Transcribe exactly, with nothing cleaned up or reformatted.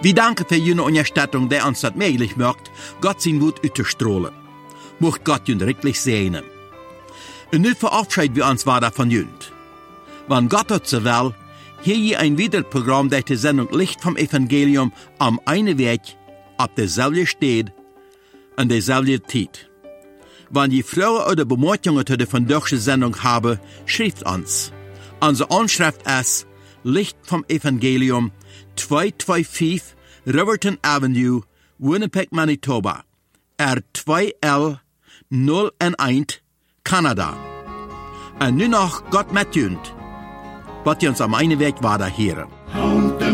Wir danken für jene Unterstützung, die uns das möglich macht, Gott sein Wort auszustrahlen. Mocht Gott ihn wirklich segnen. Und nun verabschieden wir uns weiter von Jünd. Wenn Gott hat so will, hier je ein Wiederprogramm, das die Sendung Licht vom Evangelium am einen Weg, auf derselben steht, an derselben Zeit. Wenn ihr Fragen oder Bemerkungen zu der von der Sendung haben, schreibt uns. Unsere Anschrift ist Licht vom Evangelium, zweihunderfünfundzwanzig Riverton Avenue, Winnipeg, Manitoba, R zwei L null eins, Kanada. Und nun noch Gott mit Jünd, was uns am einen Weg weiter hören.